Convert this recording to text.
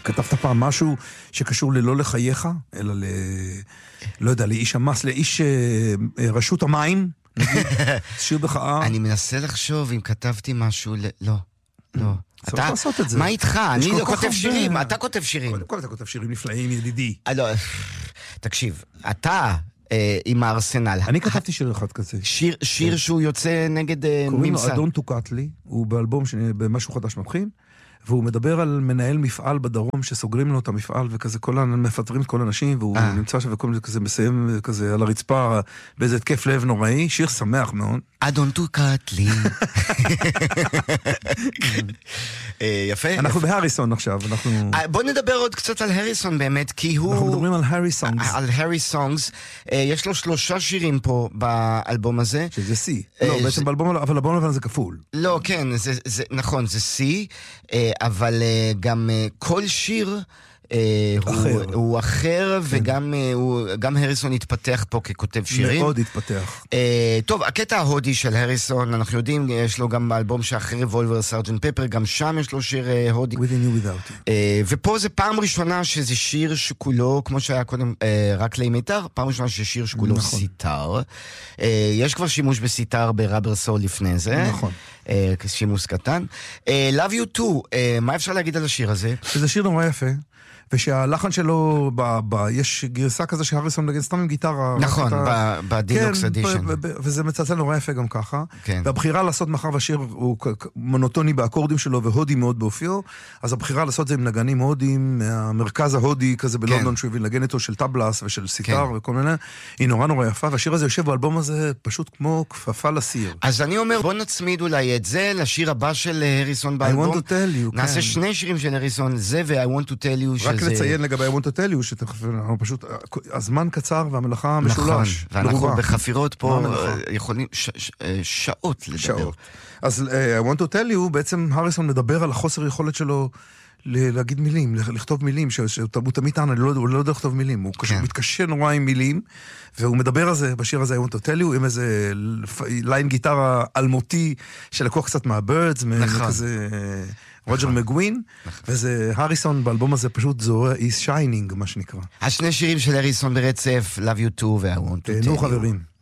כתבת פעם משהו שקשור ללא לחייך, אלא לא יודע, לאיש המס, לאיש רשות המים, נגיד, שיר בחאה. אני מנסה לחשוב אם כתבתי משהו, לא. צריך לעשות את זה. מה איתך? אני לא כותב שירים, אתה כותב שירים. קודם כל אתה כותב שירים נפלאים, ידידי. תקשיב, אתה עם הארסנל. אני כתבתי שיר אחד כזה. שיר שהוא יוצא נגד ממסד. קוראים לו אדון טוקטלי, הוא באלבום במשהו חדש מבחין, והוא מדבר על מנהל מפעל בדרום שסוגרים לו את המפעל וכזה, מפטרים את כל האנשים, והוא נמצא שם וכל כזה מסיים כזה על הרצפה באיזה התקף לב נוראי, שיר שמח מאוד. אדון טוקטלי. יפה. אנחנו בהריסון עכשיו, בוא נדבר עוד קצת על הריסון באמת, כי הוא... אנחנו מדברים על הרי סונגס. על הרי סונגס. יש לו 3 שירים פה באלבום הזה. שזה C. לא, בעצם באלבום, אבל באלבום לבן זה כפול. לא, כן, נכון, זה C, אבל גם כל שיר הוא אחר, וגם הריסון התפתח פה ככותב שירים. מאוד התפתח. טוב, הקטע ההודי של הריסון, אנחנו יודעים, יש לו גם באלבום שאחרי רבולבר סרג'נט פפר, גם שם יש לו שיר הודי. Within You Without You. ופה זה פעם ראשונה שזה שיר שכולו, כמו שהיה קודם רק לימיתר, פעם ראשונה שזה שיר שכולו סיטר. יש כבר שימוש בסיטר בראבר סול לפני זה. נכון. כשימוש קטן. Love You Too, מה אפשר להגיד על השיר הזה? שזה שיר נורא יפה. ושהלחן שלו, יש גרסה כזה שהריסון נגד סתם עם גיטרה. נכון, בדילוקס אדישן. וזה מצלצל נורא יפה גם ככה. כן. והבחירה לעשות, מאחר והשיר הוא מונוטוני באקורדים שלו והודי מאוד באופיו, אז הבחירה לעשות זה עם נגנים הודים, מהמרכז ההודי כזה בלונדון, שהוא הביא לנגן איתו של טבלס ושל סיטר וכל מיני, היא נורא נורא יפה, והשיר הזה יושב באלבום הזה פשוט כמו כפפה לסיר. אז אני אומר, בוא נצמיד אולי את זה לשיר הבא של הריסון באלבום. I want to tell you, נעשה 2 שירים של הריסון, זה ו-I want to tell you. רק לציין לגבי I want to tell you, שאנחנו פשוט, הזמן קצר והמלאכה משולש. ואנחנו בחפירות פה יכולים שעות לדבר. אז I want to tell you, בעצם הריסון מדבר על החוסר יכולת שלו להגיד מילים, לכתוב מילים, שהוא תמיד טען, הוא לא יודע לכתוב מילים, הוא מתקשה נורא עם מילים, והוא מדבר על זה, בשיר הזה I want to tell you, עם איזה ליין גיטרה אלמותי, שלקוח קצת מהבירדס, מכזה רוג'ר מגווין, וזה הריסון באלבום הזה פשוט זורע is shining, מה שנקרא. 2 שירים של הריסון ברצף, Love You Too ו-I want to tell you. נו חברים.